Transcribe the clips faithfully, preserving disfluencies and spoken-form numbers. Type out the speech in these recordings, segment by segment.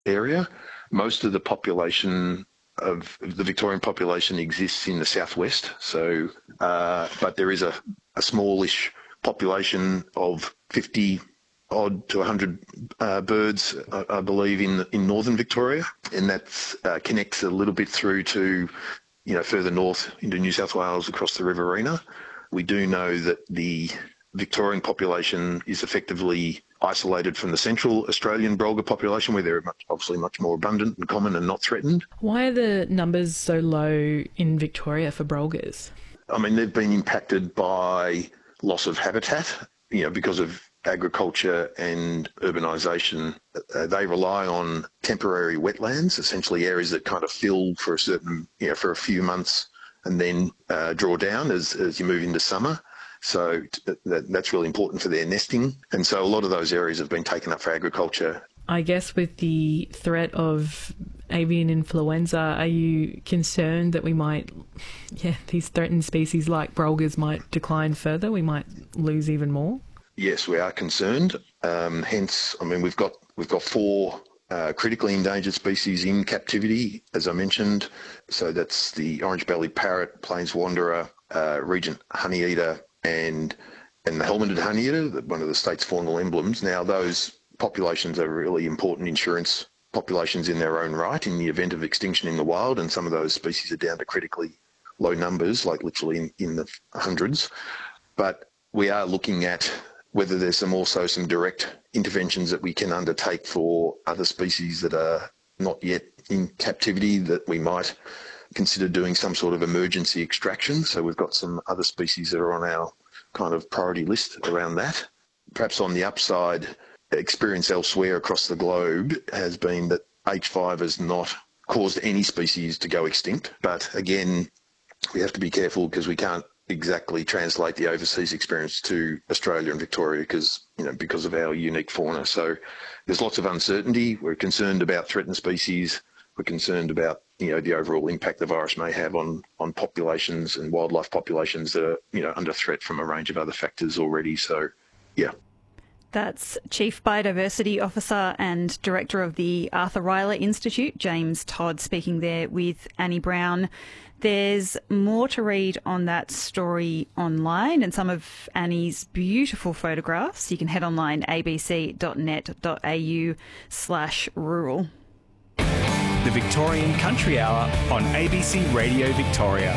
area. Most of the population of the Victorian population exists in the southwest. So, uh, but there is a, a smallish population of fifty odd to one hundred uh, birds, I, I believe, in in northern Victoria, and that uh, connects a little bit through to, you know, further north into New South Wales across the Riverina. We do know that the Victorian population is effectively isolated from the central Australian brolga population, where they're much, obviously much more abundant and common and not threatened. Why are the numbers so low in Victoria for brolgas? I mean, they've been impacted by loss of habitat, you know, because of agriculture and urbanisation. Uh, they rely on temporary wetlands, essentially areas that kind of fill for a certain, you know, for a few months and then uh, draw down as, as you move into summer. So that, that's really important for their nesting. And so a lot of those areas have been taken up for agriculture. I guess with the threat of avian influenza, are you concerned that we might, yeah, these threatened species like brolgas might decline further? We might lose even more? Yes, we are concerned. Um, hence, I mean, we've got we've got four uh, critically endangered species in captivity, as I mentioned. So that's the orange-bellied parrot, plains wanderer, uh, regent honeyeater, and and the helmeted honeyeater, one of the state's faunal emblems. Now, those populations are really important insurance populations in their own right in the event of extinction in the wild, and some of those species are down to critically low numbers, like literally in, in the hundreds. But we are looking at whether there's some also some direct interventions that we can undertake for other species that are not yet in captivity, that we might consider doing some sort of emergency extraction. So we've got some other species that are on our kind of priority list around that. Perhaps on the upside, experience elsewhere across the globe has been that H five has not caused any species to go extinct. But again, we have to be careful because we can't exactly translate the overseas experience to Australia and Victoria because, you know, because of our unique fauna. So there's lots of uncertainty. We're concerned about threatened species. We're concerned about, you know, the overall impact the virus may have on, on populations and wildlife populations that are, you know, under threat from a range of other factors already. So, yeah. That's Chief Biodiversity Officer and Director of the Arthur Rylah Institute, James Todd, speaking there with Annie Brown. There's more to read on that story online and some of Annie's beautiful photographs. You can head online, abc.net.au slash rural. The Victorian Country Hour on A B C Radio Victoria.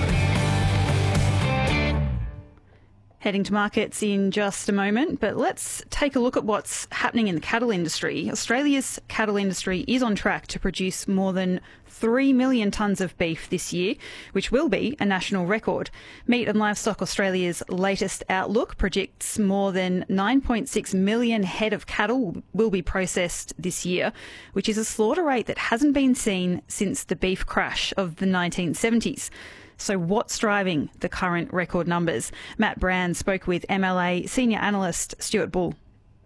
Heading to markets in just a moment, but let's take a look at what's happening in the cattle industry. Australia's cattle industry is on track to produce more than three million tonnes of beef this year, which will be a national record. Meat and Livestock Australia's latest outlook predicts more than nine point six million head of cattle will be processed this year, which is a slaughter rate that hasn't been seen since the beef crash of the nineteen seventies. So what's driving the current record numbers? Matt Brand spoke with M L A senior analyst Stuart Bull.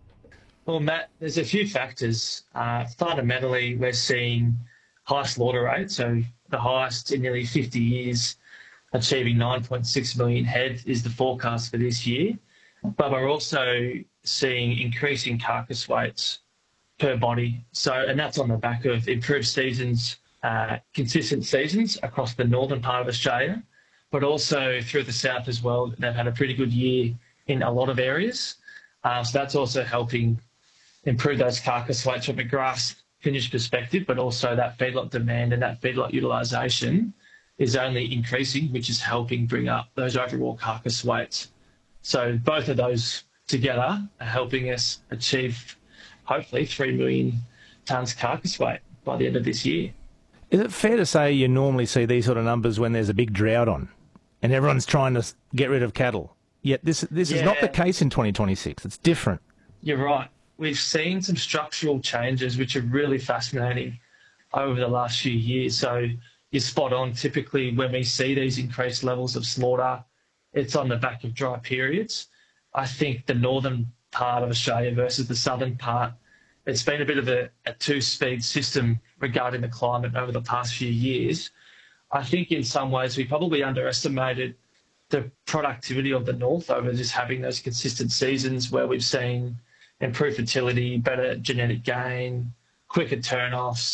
Well, Matt, there's a few factors. Uh, fundamentally, we're seeing high slaughter rates, so the highest in nearly fifty years, achieving nine point six million head is the forecast for this year. But we're also seeing increasing carcass weights per body. So, and that's on the back of improved seasons, uh, consistent seasons across the northern part of Australia, but also through the south as well. They've had a pretty good year in a lot of areas. Uh, so that's also helping improve those carcass weights from a grass finish perspective, but also that feedlot demand and that feedlot utilisation is only increasing, which is helping bring up those overall carcass weights. So both of those together are helping us achieve hopefully three million tonnes carcass weight by the end of this year. Is it fair to say you normally see these sort of numbers when there's a big drought on and everyone's trying to get rid of cattle? Yet this this Yeah. is not the case in twenty twenty-six. It's different. You're right. We've seen some structural changes which are really fascinating over the last few years. So you're spot on. Typically when we see these increased levels of slaughter, it's on the back of dry periods. I think the northern part of Australia versus the southern part, it's been a bit of a, a two-speed system regarding the climate over the past few years. I think in some ways we probably underestimated the productivity of the north over just having those consistent seasons where we've seen improved fertility, better genetic gain, quicker turn-offs,